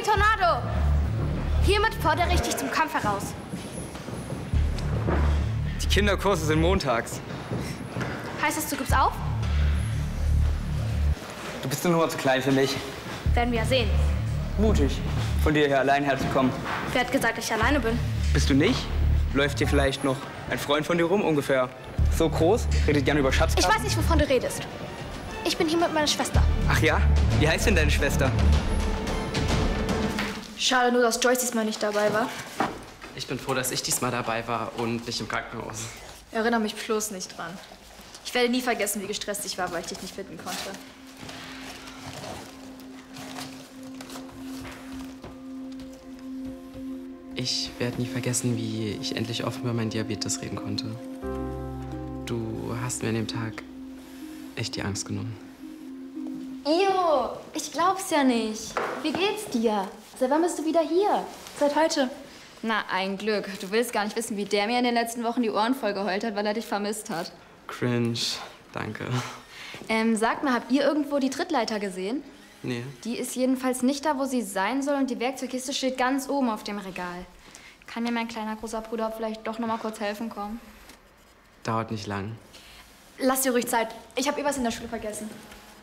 Tornado! Hiermit fordere ich dich zum Kampf heraus. Die Kinderkurse sind montags. Heißt das, du gibst auf? Du bist eine Nummer zu klein für mich. Werden wir ja sehen. Mutig, von dir hier allein herzukommen. Wer hat gesagt, dass ich alleine bin? Bist du nicht? Läuft hier vielleicht noch ein Freund von dir rum, ungefähr so groß? Redet gerne über Schatzkarten? Ich weiß nicht, wovon du redest. Ich bin hier mit meiner Schwester. Ach ja? Wie heißt denn deine Schwester? Schade nur, dass Joyce diesmal nicht dabei war. Ich bin froh, dass ich diesmal dabei war und nicht im Krankenhaus. Erinnere mich bloß nicht dran. Ich werde nie vergessen, wie gestresst ich war, weil ich dich nicht finden konnte. Ich werde nie vergessen, wie ich endlich offen über meinen Diabetes reden konnte. Du hast mir an dem Tag echt die Angst genommen. Io, ich glaub's ja nicht. Wie geht's dir? Seit wann bist du wieder hier? Seit heute. Na, ein Glück. Du willst gar nicht wissen, wie der mir in den letzten Wochen die Ohren voll geheult hat, weil er dich vermisst hat. Cringe, danke. Sag mal, habt ihr irgendwo die Trittleiter gesehen? Nee. Die ist jedenfalls nicht da, wo sie sein soll und die Werkzeugkiste steht ganz oben auf dem Regal. Kann mir mein kleiner großer Bruder vielleicht doch noch mal kurz helfen kommen? Dauert nicht lang. Lass dir ruhig Zeit. Ich habe was in der Schule vergessen.